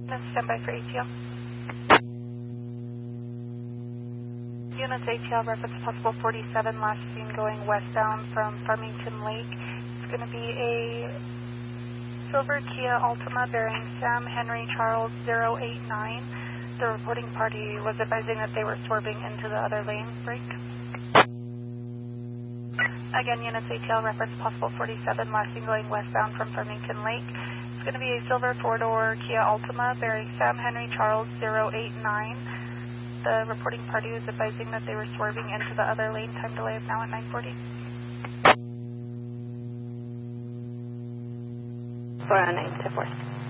Stand by for ATL. Units ATL reference possible 47, last seen going westbound from Farmington Lake. It's going to be a silver Kia Altima bearing Sam Henry Charles 089. The reporting party was advising that they were swerving into the other lane break. Again, units ATL reference possible 47, last seen going westbound from Farmington Lake. It's going to be a silver four-door Kia Altima bearing Sam Henry Charles 089. The reporting party is advising that they were swerving into the other lane. Time delay is now at 9:40. 409 to 4.